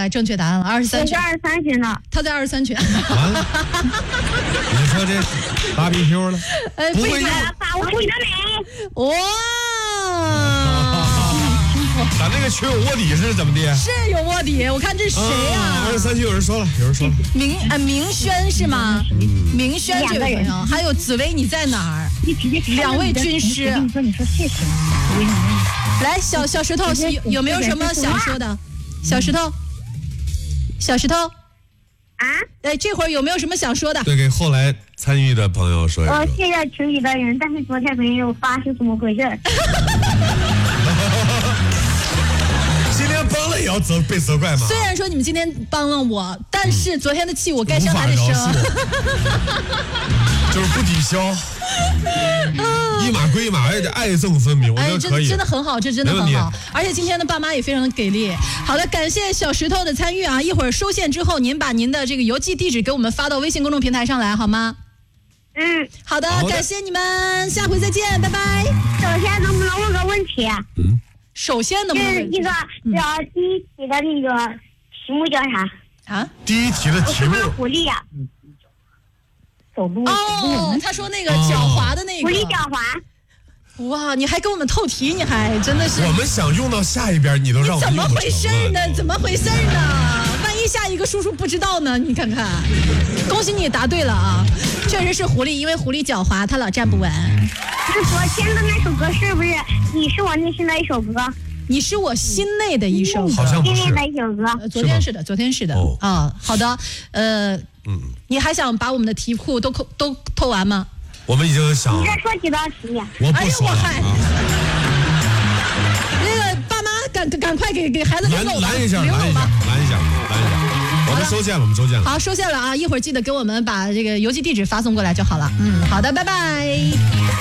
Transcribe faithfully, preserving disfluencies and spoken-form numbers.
来，正确答案了，二十三群。 我是二十三群的。 他在二十三群。 完了，你说这打 B Q 了？ 呃， 不会用。 把我你的美。 哇！ 咱那个群有卧底是怎么的？ 是有卧底，我看这是谁呀？ 二十三群有人说了，有人说了。 明呃明轩是吗？明轩这位朋友，还有紫薇你在哪儿？两位军师。 你说你说谢谢。 来，小小石头有有没有什么想说的？小石头，小石头。 啊？ 哎，这会儿有没有什么想说的？ 对，给后来参与的朋友说一说。 我谢谢群里的人，但是昨天没有发是怎么回事？ 今天帮了也要责被责怪吗？ 虽然说你们今天帮了我，但是昨天的气我该生还得生， 就是不抵消，一码归一码，而且爱憎分明，我觉得可以， 真的很好，这真的很好。而且今天的爸妈也非常的给力。好的，感谢小石头的参与啊！一会儿收线之后，您把您的这个邮寄地址给我们发到微信公众平台上来，好吗？ 嗯， 好的，好的，感谢你们，下回再见，拜拜。 首先能不能问个问题？ 嗯。 首先能不能就是一个呃第一题的那个题目叫啥啊？ 第一题的题目。 狐狸呀。走路。 哦，他说那个狡猾的那个。 狐狸狡猾。 哇，你还给我们透题，你还真的是。 我们想用到下一边，你都让我们怎么回事呢？怎么回事呢？万一下一个叔叔不知道呢？你看看，恭喜你答对了啊！确实是狐狸，因为狐狸狡猾，它老站不稳。 是昨天的那首歌是不是？你是我内心的一首歌。 你是我心内的一首歌， 好像不是。 心内的一首歌。 呃、昨天是的，昨天是的。哦、啊，好的，呃，嗯，你还想把我们的题库都扣都透完吗？ 我们已经想。 你再说几道题。 我不说了。 哎、那个爸妈赶赶快给给孩子留走吧， 拦一下， 留走吧， 拦一下，拦一下。我们收线了，我们收线了。 好，收线了啊！一会儿记得给我们把这个邮寄地址发送过来就好了。嗯，好的，拜拜。